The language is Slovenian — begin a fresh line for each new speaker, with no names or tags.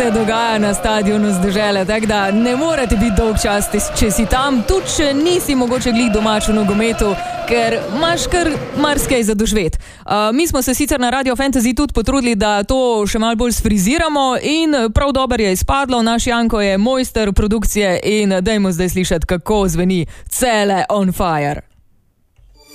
se dogaja na stadionu z Dežele, tako da ne morete biti dolg čas, če si tam, tudi če nisi mogoče glih domač v nogometu, ker imaš kar marsikaj za doživeti. Mi smo se sicer na Radio Fantasy tudi potrudili, da to še malo bolj sfriziramo in prav dobro je izpadlo. Naš Janko je mojster produkcije in dajmo zdaj slišati, kako zveni Cele on fire.